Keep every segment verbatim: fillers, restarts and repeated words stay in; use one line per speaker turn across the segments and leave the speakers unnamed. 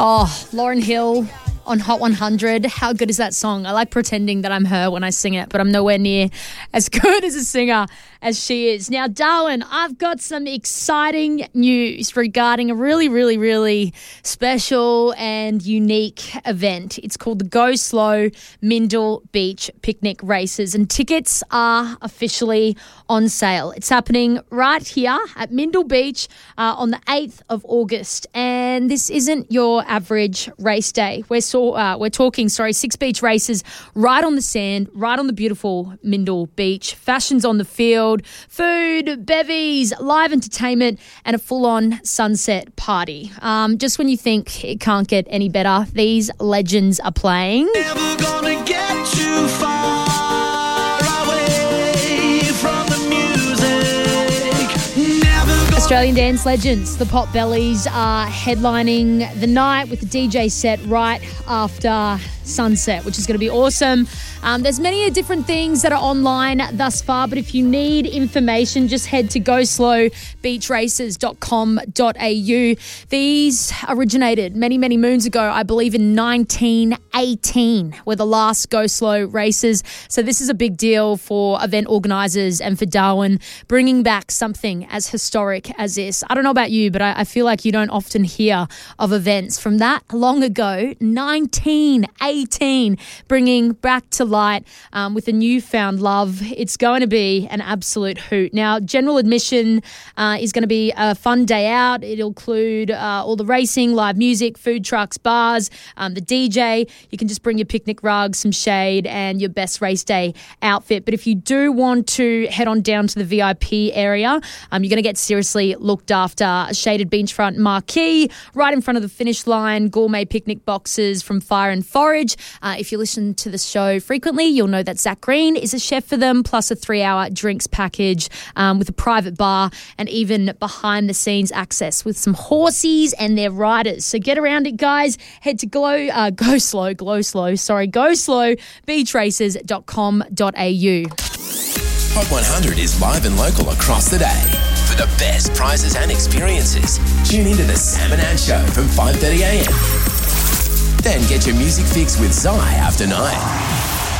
Oh, Lauryn Hill on Hot one hundred. How good is that song? I like pretending that I'm her when I sing it, but I'm nowhere near as good as a singer as she is. Now, Darwin, I've got some exciting news regarding a really, really, really special and unique event. It's called the Go Slow Mindil Beach Picnic Races, and tickets are officially on sale. It's happening right here at Mindil Beach uh, on the eighth of August, and this isn't your average race day. We're so uh, we're talking, sorry, six beach races right on the sand, right on the beautiful Mindil Beach. Fashions on the field. Food, bevies, live entertainment, and a full-on sunset party. Um, just when you think it can't get any better, these legends are playing.
Never gonna get too far away from the music. Never gonna
Australian dance legends, the Pot Bellies, are headlining the night with the D J set right after sunset, which is going to be awesome. Um, there's many different things that are online thus far, but if you need information, just head to go slow beach races dot com dot a u. These originated many, many moons ago, I believe in nineteen eighteen, were the last Go Slow races. So this is a big deal for event organisers and for Darwin, bringing back something as historic as this. I don't know about you, but I, I feel like you don't often hear of events from that long ago, nineteen eighteen, bringing back to light um, with a newfound love. It's going to be an absolute hoot. Now, general admission uh, is going to be a fun day out. It'll include uh, all the racing, live music, food trucks, bars, um, the D J. You can just bring your picnic rug, some shade, and your best race day outfit. But if you do want to head on down to the V I P area, um, you're going to get seriously looked after. A shaded beachfront marquee right in front of the finish line, gourmet picnic boxes from Fire and Forage. Uh, if you listen to the show frequently, you'll know that Zach Green is a chef for them, plus a three-hour drinks package um, with a private bar and even behind-the-scenes access with some horsies and their riders. So get around it, guys. Head to glow, uh, go slow, glow slow, sorry, go slow beach races dot com dot a u.
Hot one hundred is live and local across the day. For the best prizes and experiences, tune into the Sam and Ann Show from five thirty a m. Then get your music fix with Zai after nine.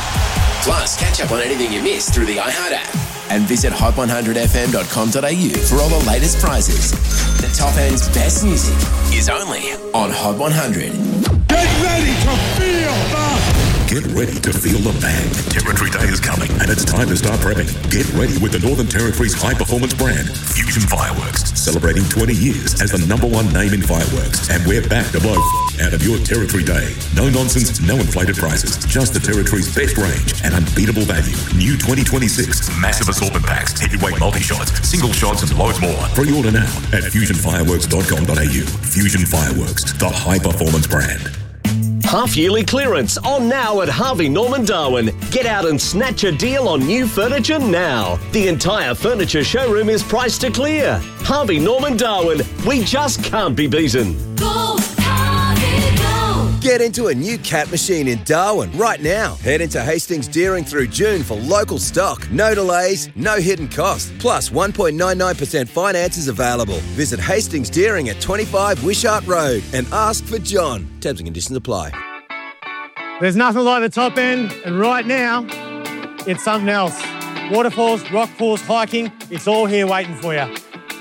Plus, catch up on anything you missed through the iHeart app. And visit hot one hundred f m dot com dot a u for all the latest prizes. The top end's best music is only on Hot one hundred.
Get ready to feel the... Get ready to feel the bang. Territory Day is coming, and it's time to start prepping. Get ready with the Northern Territory's high-performance brand, Fusion Fireworks, celebrating twenty years as the number one name in fireworks. And we're back to blow out of your Territory Day. No nonsense, no inflated prices, just the Territory's best range and unbeatable value. New twenty twenty-six massive assortment packs, heavyweight multi-shots, single shots, and loads more. Pre-order now at fusion fireworks dot com dot a u. Fusion Fireworks, the high-performance brand.
Half-yearly clearance on now at Harvey Norman Darwin. Get out and snatch a deal on new furniture now. The entire furniture showroom is priced to clear. Harvey Norman Darwin, we just can't be beaten.
Go, Harvey, go!
Get into a new cat machine in Darwin right now. Head into Hastings Deering through June for local stock. No delays, no hidden cost. Plus one point nine nine percent finances available. Visit Hastings Deering at twenty-five Wishart Road and ask for John. Terms and conditions apply.
There's nothing like the top end, and right now, it's something else. Waterfalls, rock falls, hiking, it's all here waiting for you.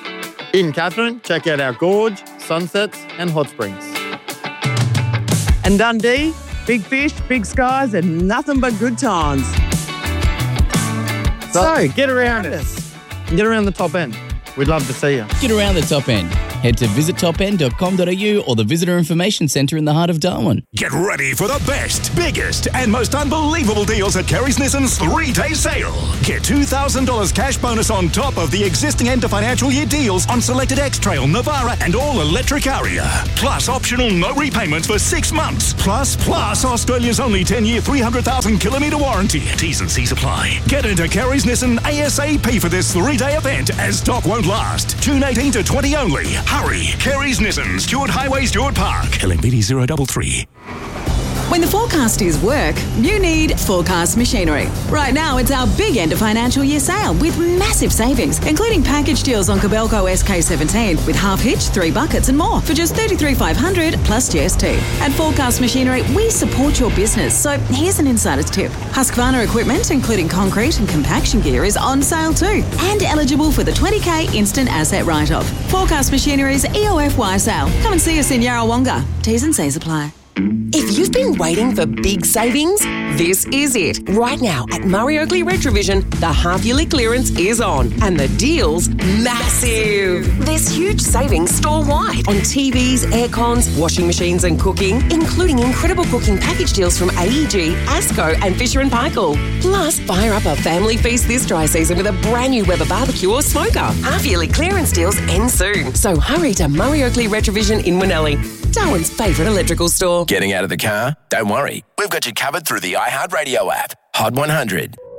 In Katherine, check out our gorge, sunsets and hot springs.
And Dundee, big fish, big skies and nothing but good times.
So,
get around it.
Get around the top end. We'd love to see you.
Get around the top end. Head to visit top end dot com dot a u or the Visitor Information Centre in the heart of Darwin.
Get ready for the best, biggest and most unbelievable deals at Kerry's Nissan's three-day sale. Get two thousand dollars cash bonus on top of the existing end of financial year deals on selected X-Trail, Navara and all-electric Aria. Plus optional no repayments for six months. Plus, plus Australia's only ten-year, three hundred thousand kilometre warranty. T's and C's apply. Get into Kerry's Nissan ASAP for this three-day event as stock won't last. June eighteenth to twentieth only. Hurry! Kerry's Nissan, Stewart Highway, Stewart Park. L M B D zero three three.
When the forecast is work, you need Forecast Machinery. Right now, it's our big end of financial year sale with massive savings, including package deals on Kobelco S K seventeen with half hitch, three buckets and more for just thirty-three thousand five hundred dollars plus G S T. At Forecast Machinery, we support your business, so here's an insider's tip. Husqvarna equipment, including concrete and compaction gear, is on sale too and eligible for the twenty K instant asset write-off. Forecast Machinery's E O F Y sale. Come and see us in Yarrawonga. T's and C's apply.
If you've been waiting for big savings, this is it. Right now at Murray Oakley Retrovision, the half-yearly clearance is on and the deal's massive. There's huge savings store-wide on T Vs, aircons, washing machines and cooking, including incredible cooking package deals from A E G, Asco and Fisher and Paykel. Plus, fire up a family feast this dry season with a brand new Weber barbecue or smoker. Half-yearly clearance deals end soon, so hurry to Murray Oakley Retrovision in Winnellie, Darwin's favourite electrical store.
Getting out of the car? Don't worry. We've got you covered through the iHeartRadio app. Hot one hundred.